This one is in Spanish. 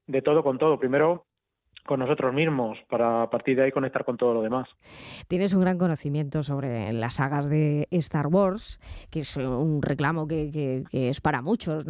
de todo con todo. Primero con nosotros mismos, para a partir de ahí conectar con todo lo demás. Tienes un gran conocimiento sobre las sagas de Star Wars, que es un reclamo que es para muchos,